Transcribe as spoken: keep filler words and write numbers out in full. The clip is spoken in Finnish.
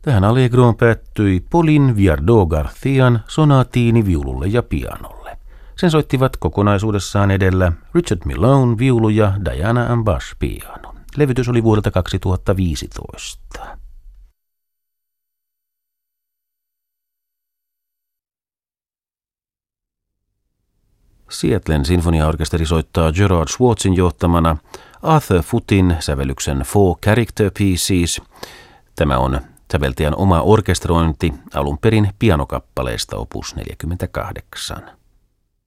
Tähän allegroon päättyi Pauline Viardot-Garcian sonaatiini viululle ja pianolle. Sen soittivat kokonaisuudessaan edellä Richard Milone viulu ja Diana Ambash piano. Levytys oli vuodelta kaksituhattaviisitoista. Seattlen sinfoniaorkesteri soittaa Gerard Schwartzin johtamana Arthur Footin sävellyksen Four Character Pieces. Tämä on säveltäjän oma orkestrointi alun perin pianokappaleesta opus neljäkymmentäkahdeksan.